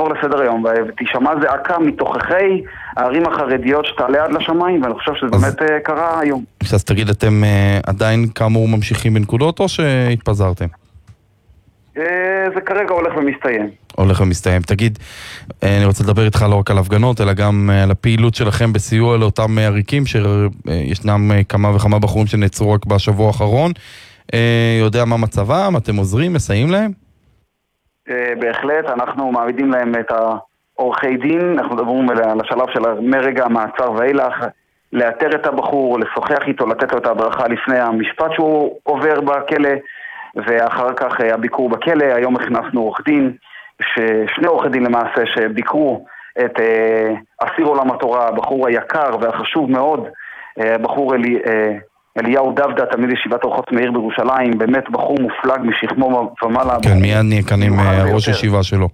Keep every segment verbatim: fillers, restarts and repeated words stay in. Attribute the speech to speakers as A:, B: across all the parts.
A: נעבור לסדר היום, ותשמע זעקה מתוככי הערים החרדיות שתעלה עד לשמיים, ואני חושב שזה
B: אז...
A: באמת קרה היום.
B: אז תגיד, אתם uh, עדיין כאמור ממשיכים בנקודות, או שהתפזרתם?
A: Uh, זה כרגע הולך ומסתיים.
B: הולך ומסתיים. תגיד, אני רוצה לדבר איתך לא רק על הפגנות, אלא גם על הפעילות שלכם בסיוע לאותם עריקים, שישנם כמה וכמה בחורים שנעצרו רק בשבוע האחרון. יודע מה מצבם? אתם עוזרים, מסייעים להם?
A: בהחלט, אנחנו מעמידים להם את העורכי דין, אנחנו מדברים על השלב של מרגע המעצר ואילך, לאתר את הבחור, לשוחח איתו, לתת לו את ההדרכה לפני המשפט שהוא עובר בכלא, ואחר כך הביקור בכלא. היום הכנסנו עורך דין, ששני עורכי דין למעשה שביקרו את אסיר עולם התורה, הבחור היקר והחשוב מאוד, בחור אלי, אליהו דוודה, תלמיד ישיבת אורחות מאיר בירושלים, באמת בחור מופלג משכמו ומעלה.
B: כן, מיד נהיה כאן עם ראש ישיבה שלו.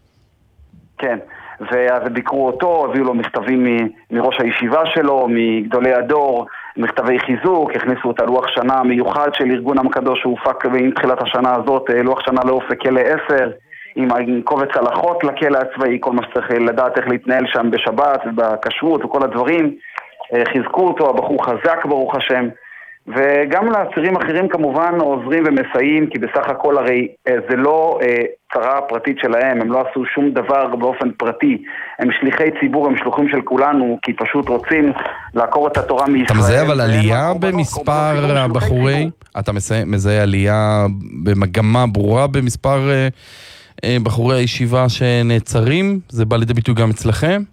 A: כן, ואז ביקרו אותו, הביאו לו מכתבים מראש הישיבה שלו, מגדולי הדור, מכתבי חיזוק, הכניסו את הלוח שנה מיוחד של ארגון עם הקדוש שהופק עם תחילת השנה הזאת, לוח שנה לאופק כלא עשר, עם קובץ הלכות לכלא הצבאי, כל מה שצריך לדעת איך להתנהל שם בשבת ובכשרות וכל הדברים. חיזקו אותו, הבחור חזק ברוך השם, וגם לעצירים אחרים כמובן עוזרים ומסייעים, כי בסך הכל הרי זה לא אה, צרה פרטית שלהם, הם לא עשו שום דבר באופן פרטי, הם שליחי ציבור, הם שלוחים של כולנו, כי פשוט רוצים לעקור את התורה מישראל.
B: אתה מזהה אבל עלייה במספר הבחורי? אתה מזהה עלייה במגמה ברורה במספר אה, אה, בחורי הישיבה שנעצרים? זה בא לידי ביטוי גם אצלכם?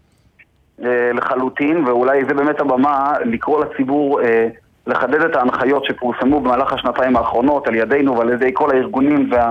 A: אה, לחלוטין, ואולי זה באמת הבמה לקרוא לציבור אה, לחדד את ההנחיות שפורסמו במהלך השנתיים האחרונות על ידינו ועל ידי כל הארגונים וה...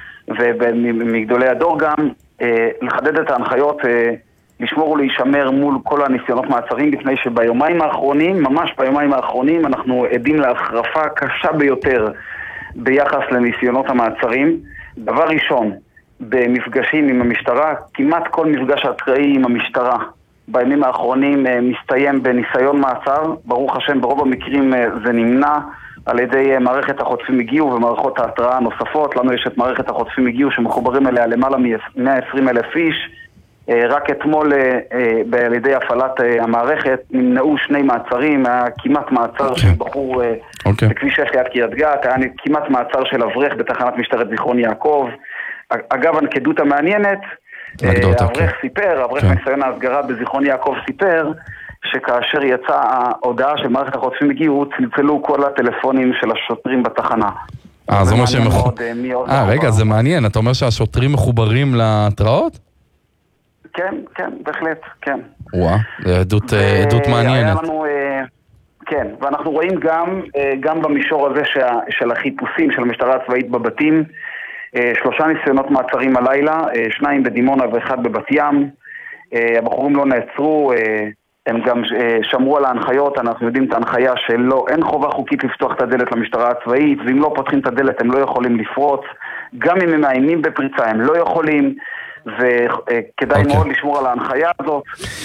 A: ומגדולי הדור גם, אה, לחדד את ההנחיות, אה, לשמור ולהישמר מול כל הניסיונות מעצרים, בפני שביומיים האחרונים, ממש ביומיים האחרונים, אנחנו עדים להחרפה קשה ביותר ביחס לניסיונות המעצרים. דבר ראשון, במפגשים עם המשטרה, כמעט כל מפגש אקראי עם המשטרה בימים האחרונים מסתיים בניסיון מעצר. ברוך השם, ברוב המקרים זה נמנע על ידי מערכת החוטפים הגיעו ומערכות ההתראה הנוספות. לנו יש את מערכת החוטפים הגיעו שמחוברים אליה למעלה מ-מאה ועשרים אלף איש. רק אתמול על ידי הפעלת המערכת נמנעו שני מעצרים, היה כמעט מעצר okay. של בחור okay. בכביש שש ליד קריית גת, היה כמעט מעצר של אברך בתחנת משטרת זיכרון יעקב. אגב, הנקדות המעניינת, אברך סיפר, אברך ניסיון ההסגרה בזיכרון יעקב סיפר, שכאשר יצאה ההודעה של מערכת החוטפים הגיעו, צלצלו כל הטלפונים של השוטרים בתחנה.
B: אה, זה מה שהם מחוברים. אה, רגע, זה מעניין. אתה אומר שהשוטרים מחוברים להתראות?
A: כן, כן, בהחלט, כן.
B: וואה, זה עדות מעניינת.
A: כן, ואנחנו רואים גם, גם במישור הזה של החיפושים של המשטרה הצבאית בבתים, שלושה ניסיונות מעצרים הלילה, שניים בדימונה ואחד בבת ים. הבחורים לא נעצרו, הם גם שמרו על ההנחיות. אנחנו יודעים את ההנחיה שלא, אין חובה חוקית לפתוח את הדלת למשטרה הצבאית, ואם לא פותחים את הדלת הם לא יכולים לפרוץ, גם אם הם מאיימים בפריצה הם לא יכולים, וכדאי okay. מאוד לשמור על ההנחיה הזאת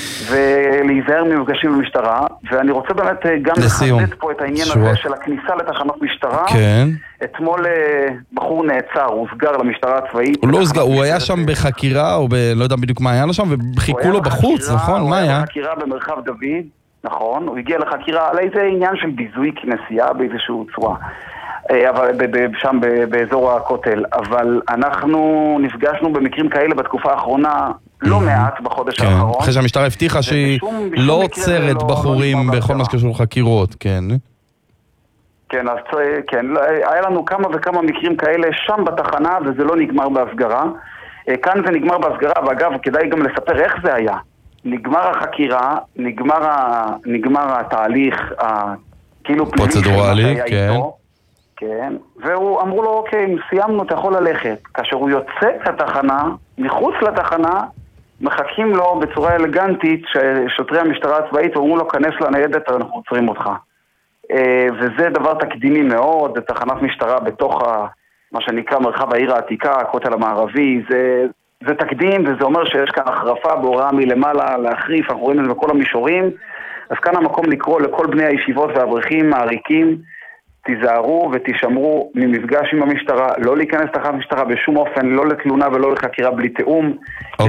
A: ולהיזהר ממפגשים במשטרה. ואני רוצה באמת גם לחדד פה את העניין שורה. הזה של הכניסה לתחנות משטרה.
B: כן.
A: אתמול בחור נעצר, הוא הוסגר למשטרה הצבאית.
B: הוא לא הוסגר, הוא היה שם בחקירה, או ב... לא יודע בדיוק מה היה לו שם, וחיכו לו בחוץ, נכון? מה היה?
A: הוא היה בחקירה במרחב דוד, נכון, הוא הגיע לחקירה על איזה עניין של ביזוי כנסייה באיזשהו צורה. אבל שם באזור הכותל, אבל אנחנו נפגשנו במקרים כאלה בתקופה האחרונה לא מעט בחודש האחרון.
B: אחרי שהמשטרה הבטיחה שהיא לא עוצרת בחורים בכל מה שקשור לחקירות, כן.
A: כן, אז כן, היה לנו כמה וכמה מקרים כאלה שם בתחנה, וזה לא נגמר בהסגרה. כאן זה נגמר בהסגרה, ואגב, כדאי גם לספר איך זה היה. נגמר החקירה, נגמר התהליך, כאילו
B: פרוצדורלי, כן.
A: כן, והוא אמרו לו, אוקיי, סיימנו, אתה יכול ללכת. כאשר הוא יוצא לתחנה, מחוץ לתחנה, מחכים לו בצורה אלגנטית ששוטרי המשטרה הצבאית, ואומרו לו, כנס לניידת, אנחנו עוצרים אותך. וזה דבר תקדימי מאוד, זה תחנת משטרה בתוך ה, מה שנקרא מרחב העיר העתיקה, הכותל המערבי, זה, זה תקדים, וזה אומר שיש כאן החרפה בהוראה מלמעלה להחריף, אנחנו רואים את זה בכל המישורים. אז כאן המקום לקרוא לכל בני הישיבות והאברכים העריקים, תיזהרו ותשמרו ממפגש עם המשטרה, לא להיכנס תחת משטרה בשום אופן, לא לתלונה ולא לחקירה בלי תאום.